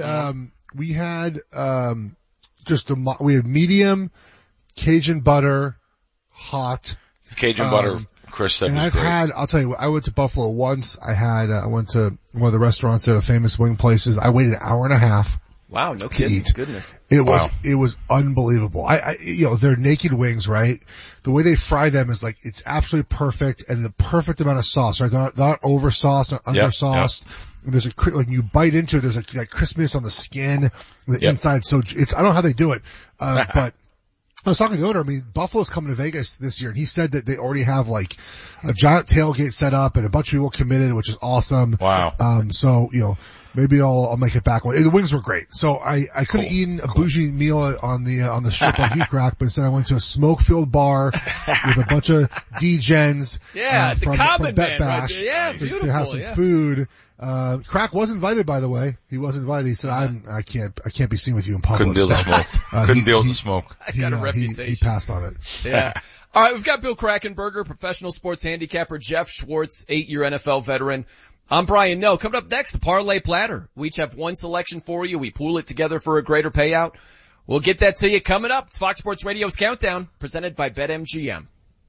had we had medium, Cajun butter, hot. Cajun butter, Chris said was great. I'll tell you what, I went to Buffalo once. I went to one of the restaurants there, the famous wing places. I waited an hour and a half. Wow, no kidding. Goodness. It was unbelievable. They're naked wings, right? The way they fry them is it's absolutely perfect, and the perfect amount of sauce, right? Not over sauced, not under sauced. Yep. There's you bite into it, there's a crispness on the skin, the inside. So I don't know how they do it. But I was talking to the owner. Buffalo's coming to Vegas this year, and he said that they already have a giant tailgate set up and a bunch of people committed, which is awesome. Wow. Maybe I'll make it back. The wings were great. So I could have eaten a bougie meal on the strip like you, Crack, but instead I went to a smoke-filled bar with a bunch of D-gens. It's from a common Bet man, Bash right? to have some food. Crack was invited, by the way. He was invited. He said, I can't be seen with you in public. Couldn't deal with the smoke. Couldn't deal with the smoke. I got a reputation. He passed on it. Yeah. All right, we've got Bill Krackomberger, professional sports handicapper, Jeff Schwartz, 8-year NFL veteran. I'm Brian Noe. Coming up next, the Parlay Platter. We each have one selection for you. We pool it together for a greater payout. We'll get that to you coming up. It's Fox Sports Radio's Countdown, presented by BetMGM.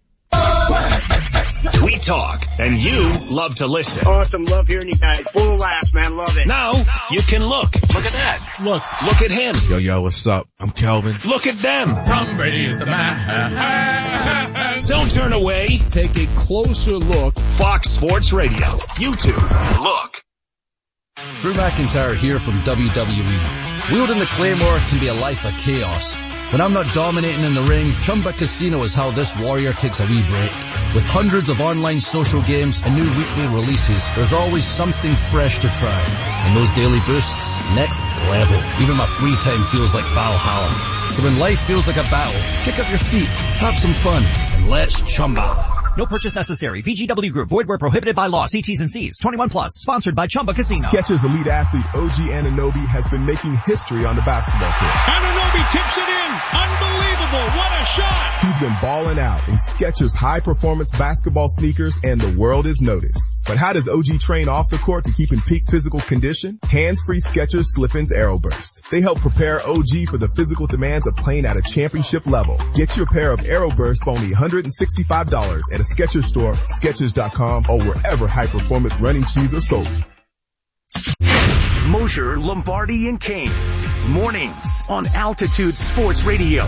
We talk, and you love to listen. Awesome. Love hearing you guys. Full of laughs, man. Love it. Now, you can look. Look at that. Look at him. Yo, what's up? I'm Kelvin. Look at them. Tom Brady is the man. Don't turn away. Take a closer look. Fox Sports Radio. YouTube. Look. Drew McIntyre here from WWE. Wielding the Claymore can be a life of chaos. When I'm not dominating in the ring, Chumba Casino is how this warrior takes a wee break. With hundreds of online social games and new weekly releases, there's always something fresh to try. And those daily boosts, next level. Even my free time feels like Valhalla. So when life feels like a battle, kick up your feet, have some fun, and let's Chumba. No purchase necessary. VGW Group. Void where prohibited by law. See T's and C's. 21 plus. Sponsored by Chumba Casino. Skechers elite athlete OG Anunoby has been making history on the basketball court. Anunoby tips it in. Unbelievable. What a shot. He's been balling out in Skechers high-performance basketball sneakers, and the world is noticed. But how does OG train off the court to keep in peak physical condition? Hands-free Skechers Slip-ins AeroBurst. They help prepare OG for the physical demands of playing at a championship level. Get your pair of AeroBurst for only $165 at a Skechers store, Skechers.com, or wherever high-performance running shoes are sold. Mosher, Lombardi, and Kane. Mornings on Altitude Sports Radio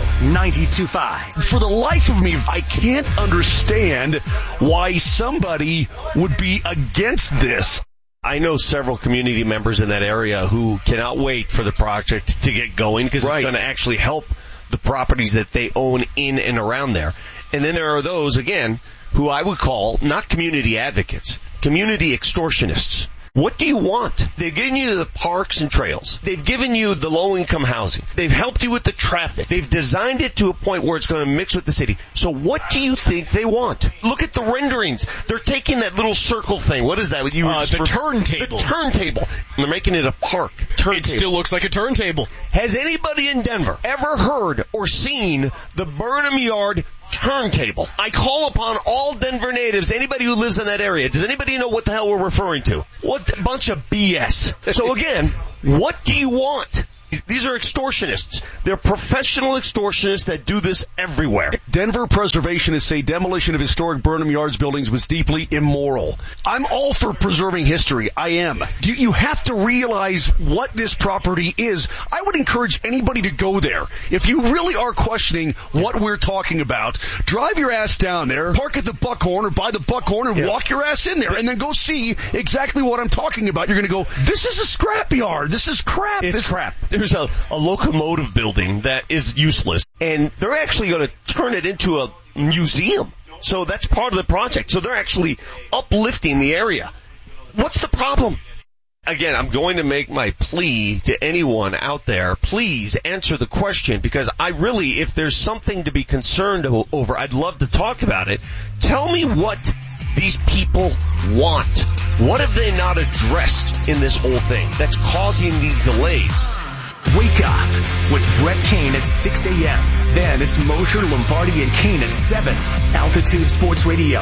92.5. For the life of me, I can't understand why somebody would be against this. I know several community members in that area who cannot wait for the project to get going because it's going to actually help the properties that they own in and around there. And then there are those, again, who I would call not community advocates, community extortionists. What do you want? They've given you the parks and trails. They've given you the low-income housing. They've helped you with the traffic. They've designed it to a point where it's going to mix with the city. So what do you think they want? Look at the renderings. They're taking that little circle thing. What is that? The turntable. The turntable. And they're making it a park. It still looks like a turntable. Has anybody in Denver ever heard or seen the Burnham Yard turntable? I call upon all Denver natives, anybody who lives in that area. Does anybody know what the hell we're referring to? What a bunch of BS. So again, what do you want? These are extortionists. They're professional extortionists that do this everywhere. Denver preservationists say demolition of historic Burnham Yards buildings was deeply immoral. I'm all for preserving history. I am. You have to realize what this property is. I would encourage anybody to go there. If you really are questioning what we're talking about, drive your ass down there, park at the Buckhorn or by the Buckhorn and walk your ass in there and then go see exactly what I'm talking about. You're going to go, this is a scrapyard. This is crap. It's crap. There's a locomotive building that is useless, and they're actually going to turn it into a museum. So that's part of the project. So they're actually uplifting the area. What's the problem? Again, I'm going to make my plea to anyone out there. Please answer the question, because I really, if there's something to be concerned over, I'd love to talk about it. Tell me what these people want. What have they not addressed in this whole thing that's causing these delays? Wake up with Brett Kane at 6 a.m. Then it's Mosher, Lombardi, and Kane at 7. Altitude Sports Radio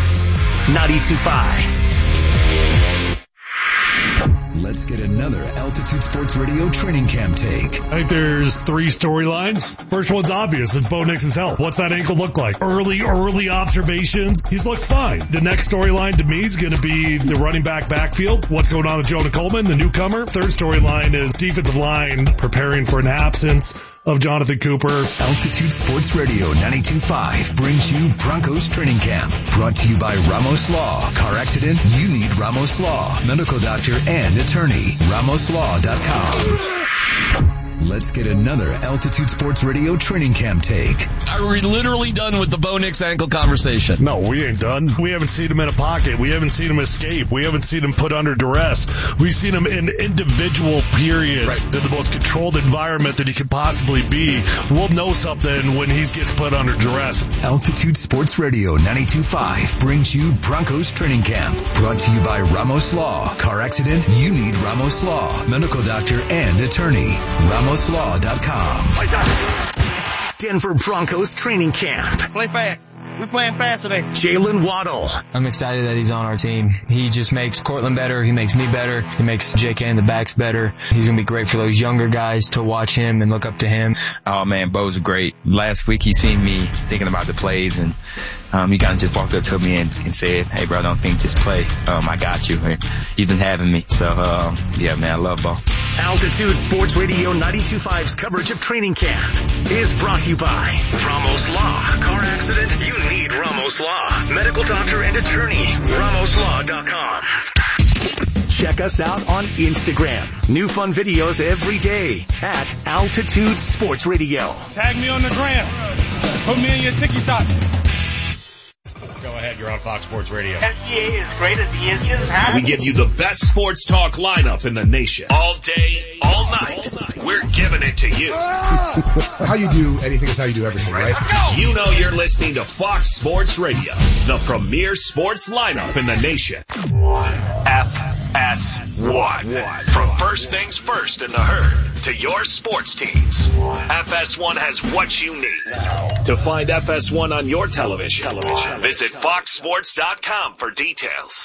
92.5. Let's get another Altitude Sports Radio training camp take. I think there's 3 storylines. First one's obvious. It's Bo Nix's health. What's that ankle look like? Early observations. He's looked fine. The next storyline to me is going to be the running backfield. What's going on with Jonah Coleman, the newcomer? Third storyline is defensive line preparing for an absence of Jonathan Cooper. Altitude Sports Radio 92.5 brings you Broncos Training Camp. Brought to you by Ramos Law. Car accident? You need Ramos Law. Medical doctor and attorney. RamosLaw.com. Let's get another Altitude Sports Radio training camp take. Are we literally done with the Bo Nix ankle conversation? No, we ain't done. We haven't seen him in a pocket. We haven't seen him escape. We haven't seen him put under duress. We've seen him in individual periods in the most controlled environment that he could possibly be. We'll know something when he gets put under duress. Altitude Sports Radio 92.5 brings you Broncos Training Camp. Brought to you by Ramos Law. Car accident? You need Ramos Law. Medical doctor and attorney. RamosLaw.com. Denver Broncos Training Camp. Play fast. We're playing fast today. Jalen Waddle. I'm excited that he's on our team. He just makes Cortland better. He makes me better. He makes JK and the backs better. He's going to be great for those younger guys to watch him and look up to him. Oh man, Bo's great. Last week he seen me thinking about the plays and he kind of just walked up to me and said, hey bro, don't think, just play. I got you. He's been having me. So, yeah man, I love Bo. Altitude Sports Radio 92.5's coverage of training camp is brought to you by Ramos Law. Car accident? You need Ramos Law. Medical doctor and attorney. RamosLaw.com. Check us out on Instagram. New fun videos every day at Altitude Sports Radio. Tag me on the gram. Put me in your TikTok. Go ahead, you're on Fox Sports Radio. SGA is great as he is. We give you the best sports talk lineup in the nation. All day, all night. We're giving it to you. How you do anything is how you do everything, right? You know you're listening to Fox Sports Radio, the premier sports lineup in the nation. FS1. From first things first in the herd to your sports teams, FS1 has what you need. To find FS1 on your television, visit FoxSports.com for details.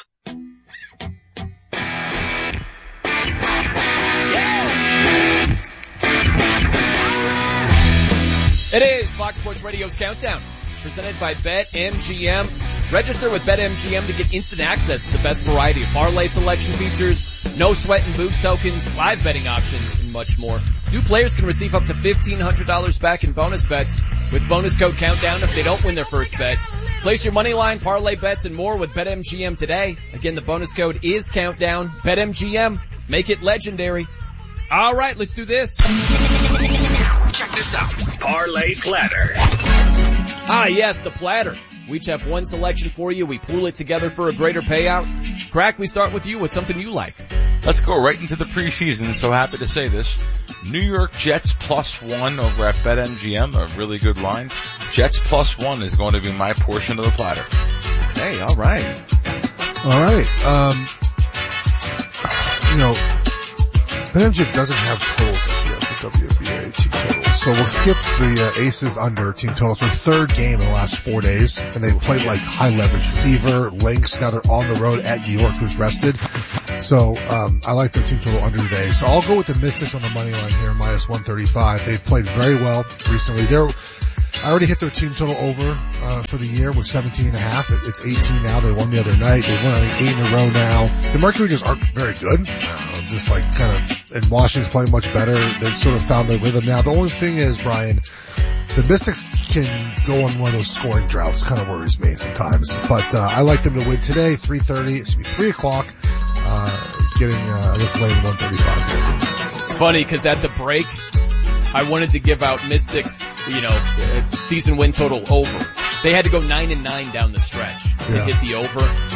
It is Fox Sports Radio's Countdown, presented by BetMGM. Register with BetMGM to get instant access to the best variety of parlay selection features, no sweat and boost tokens, live betting options, and much more. New players can receive up to $1,500 back in bonus bets with bonus code Countdown if they don't win their first bet. Place your money line, parlay bets, and more with BetMGM today. Again, the bonus code is Countdown. BetMGM. Make it legendary. All right, let's do this. Check this out. Parlay Platter. Yes, the platter. We each have one selection for you. We pool it together for a greater payout. Crack, we start with you with something you like. Let's go right into the preseason. So happy to say this. New York Jets +1 over at BetMGM, a really good line. Jets +1 is going to be my portion of the platter. Okay, all right. BetMGM doesn't have totals up yet for WNBA team totals, so we'll skip the Aces under team totals. Their third game in the last 4 days, and they played like high leverage Fever, Lynx. Now they're on the road at New York, who's rested. So I like their team total under today. So I'll go with the Mystics on the money line here, -135. They've played very well recently. I already hit their team total over for the year with 17.5. It's 18 now. They won the other night. They've won, I think, 8 in a row now. The Mercury just aren't very good. Just like kind of, and Washington's playing much better. They've sort of found their rhythm now. The only thing is, Brian, the Mystics can go on one of those scoring droughts. Kind of worries me sometimes. But I like them to win today, 3:30. It should be 3 o'clock. Getting, I guess, lane 135 here. It's funny because at the break, I wanted to give out Mystics, season win total over. They had to go 9-9 down the stretch to hit the over.